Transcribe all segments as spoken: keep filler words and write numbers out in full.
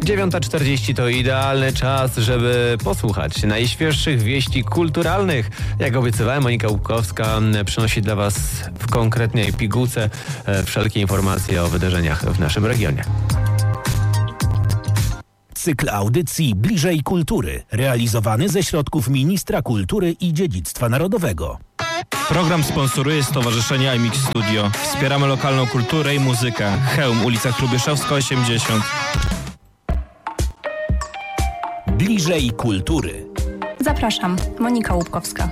dziewiąta czterdzieści to idealny czas, żeby posłuchać najświeższych wieści kulturalnych. Jak obiecywałem, Monika Łupkowska przynosi dla Was w konkretnej pigułce wszelkie informacje o wydarzeniach w naszym regionie. Cykl audycji Bliżej Kultury, realizowany ze środków Ministra Kultury i Dziedzictwa Narodowego. Program sponsoruje Stowarzyszenie iMix Studio. Wspieramy lokalną kulturę i muzykę. Chełm, ulica Hrubieszowska osiemdziesiąt. Bliżej Kultury. Zapraszam, Monika Łupkowska.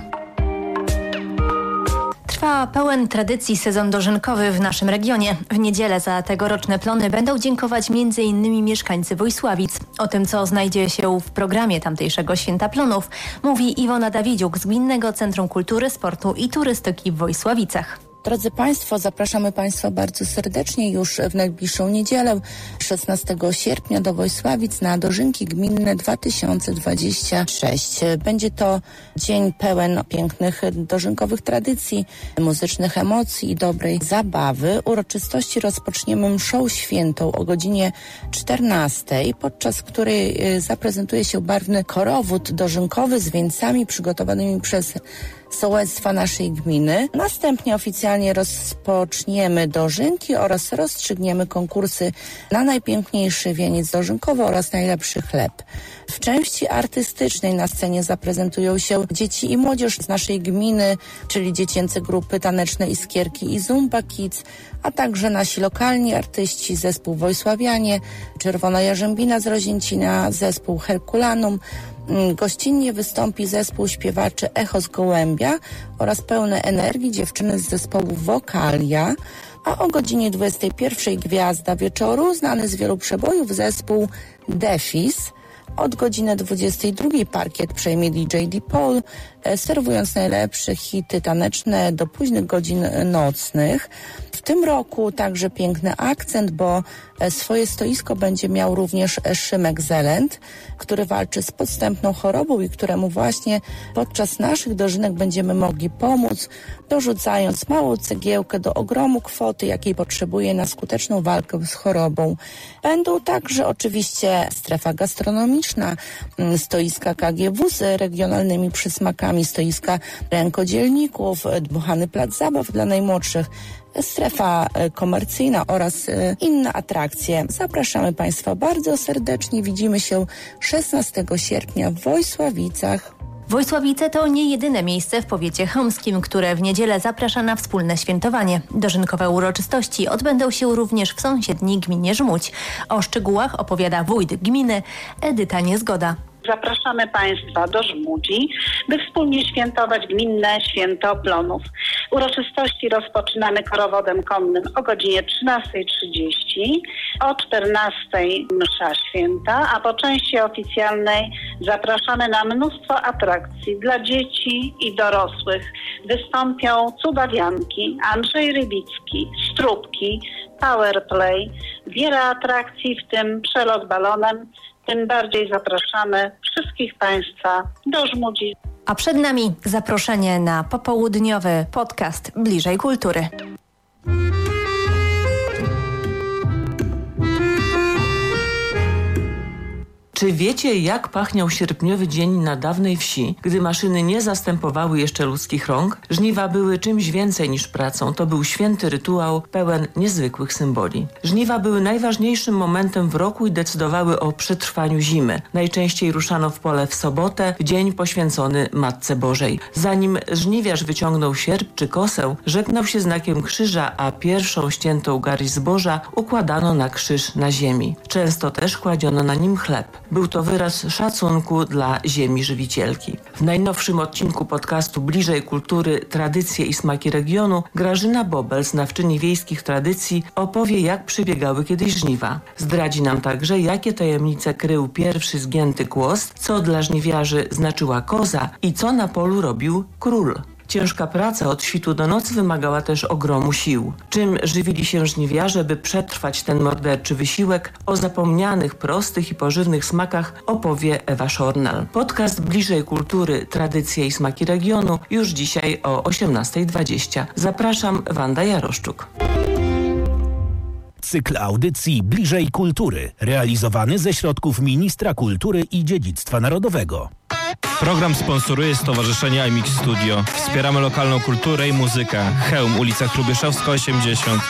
Trwa pełen tradycji sezon dożynkowy w naszym regionie. W niedzielę za tegoroczne plony będą dziękować między innymi mieszkańcy Wojsławic. O tym, co znajdzie się w programie tamtejszego Święta Plonów, mówi Iwona Dawidziuk z Gminnego Centrum Kultury, Sportu i Turystyki w Wojsławicach. Drodzy Państwo, zapraszamy Państwa bardzo serdecznie już w najbliższą niedzielę, szesnastego sierpnia do Wojsławic na dożynki gminne dwa tysiące dwudziesty szósty. Będzie to dzień pełen pięknych dożynkowych tradycji, muzycznych emocji i dobrej zabawy. Uroczystości rozpoczniemy mszą świętą o godzinie czternastej, podczas której zaprezentuje się barwny korowód dożynkowy z wieńcami przygotowanymi przez sołectwa naszej gminy. Następnie oficjalnie rozpoczniemy dożynki oraz rozstrzygniemy konkursy na najpiękniejszy wieniec dożynkowy oraz najlepszy chleb. W części artystycznej na scenie zaprezentują się dzieci i młodzież z naszej gminy, czyli dziecięce grupy taneczne Iskierki i Zumba Kids, a także nasi lokalni artyści, zespół Wojsławianie, Czerwona Jarzębina z Rozięcina, zespół Herkulanum. Gościnnie wystąpi zespół śpiewaczy Echo z Gołębia oraz pełne energii dziewczyny z zespołu Wokalia, a o godzinie dwudziestej pierwszej gwiazda wieczoru, znany z wielu przebojów zespół Defis. Od godziny dwudziestej drugiej parkiet przejmie D J D-Paul, serwując najlepsze hity taneczne do późnych godzin nocnych. W tym roku także piękny akcent, bo swoje stoisko będzie miał również Szymek Zelent, który walczy z podstępną chorobą i któremu właśnie podczas naszych dożynek będziemy mogli pomóc, dorzucając małą cegiełkę do ogromu kwoty, jakiej potrzebuje na skuteczną walkę z chorobą. Będą także oczywiście strefa gastronomiczna, stoiska K G W z regionalnymi przysmakami, stoiska rękodzielników, dmuchany plac zabaw dla najmłodszych, strefa komercyjna oraz inne atrakcje. Zapraszamy Państwa bardzo serdecznie. Widzimy się szesnastego sierpnia w Wojsławicach. Wojsławice to nie jedyne miejsce w powiecie chełmskim, które w niedzielę zaprasza na wspólne świętowanie. Dożynkowe uroczystości odbędą się również w sąsiedniej gminie Żmudź. O szczegółach opowiada wójt gminy Edyta Niezgoda. Zapraszamy Państwa do Żmudzi, by wspólnie świętować gminne Święto Plonów. Uroczystości rozpoczynamy korowodem konnym o godzinie trzynastej trzydzieści, o czternastej msza święta, a po części oficjalnej zapraszamy na mnóstwo atrakcji dla dzieci i dorosłych. Wystąpią cudawianki, Andrzej Rybicki, Stróbki, Powerplay, wiele atrakcji, w tym przelot balonem. Tym bardziej zapraszamy wszystkich Państwa do Żmudzi. A przed nami zaproszenie na popołudniowy podcast Bliżej Kultury. Czy wiecie, jak pachniał sierpniowy dzień na dawnej wsi, gdy maszyny nie zastępowały jeszcze ludzkich rąk? Żniwa były czymś więcej niż pracą. To był święty rytuał pełen niezwykłych symboli. Żniwa były najważniejszym momentem w roku i decydowały o przetrwaniu zimy. Najczęściej ruszano w pole w sobotę, w dzień poświęcony Matce Bożej. Zanim żniwiarz wyciągnął sierp czy kosę, żegnał się znakiem krzyża, a pierwszą ściętą garść zboża układano na krzyż na ziemi. Często też kładziono na nim chleb. Był to wyraz szacunku dla ziemi żywicielki. W najnowszym odcinku podcastu Bliżej Kultury, Tradycje i smaki regionu Grażyna Bobel, znawczyni wiejskich tradycji, opowie, jak przebiegały kiedyś żniwa. Zdradzi nam także, jakie tajemnice krył pierwszy zgięty kłos, co dla żniwiarzy znaczyła koza i co na polu robił król. Ciężka praca od świtu do nocy wymagała też ogromu sił. Czym żywili się żniwiarze, by przetrwać ten morderczy wysiłek? O zapomnianych, prostych i pożywnych smakach opowie Ewa Szornal. Podcast Bliżej Kultury, Tradycje i smaki regionu już dzisiaj o osiemnastej dwadzieścia. Zapraszam, Wanda Jaroszczuk. Cykl audycji Bliżej Kultury, realizowany ze środków Ministra Kultury i Dziedzictwa Narodowego. Program sponsoruje Stowarzyszenie I M I X Studio. Wspieramy lokalną kulturę i muzykę. Chełm, ulica Hrubieszowska osiemdziesiąt.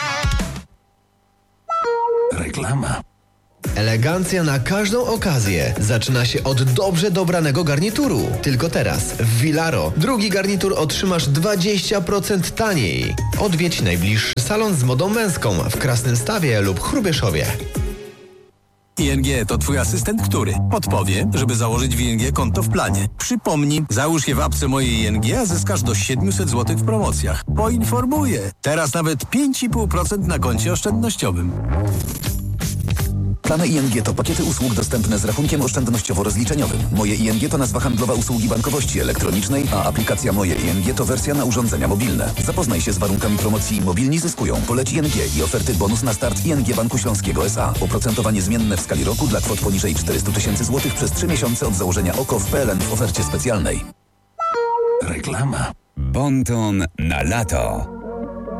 Reklama. Elegancja na każdą okazję zaczyna się od dobrze dobranego garnituru. Tylko teraz w Vilaro drugi garnitur otrzymasz dwadzieścia procent taniej. Odwiedź najbliższy salon z modą męską w Krasnymstawie lub Hrubieszowie. I N G to twój asystent, który podpowie, żeby założyć w I N G konto w planie. Przypomni, załóż je w apce mojej I N G, a zyskasz do siedemset złotych w promocjach. Poinformuję. Teraz nawet pięć i pół procent na koncie oszczędnościowym. Plany I N G to pakiety usług dostępne z rachunkiem oszczędnościowo-rozliczeniowym. Moje I N G to nazwa handlowa usługi bankowości elektronicznej, a aplikacja Moje I N G to wersja na urządzenia mobilne. Zapoznaj się z warunkami promocji Mobilni zyskują. Poleć I N G i oferty bonus na start I N G Banku Śląskiego S A. Oprocentowanie zmienne w skali roku dla kwot poniżej czterysta tysięcy złotych przez trzy miesiące od założenia O K O w P L N w ofercie specjalnej. Reklama. Bonton na lato.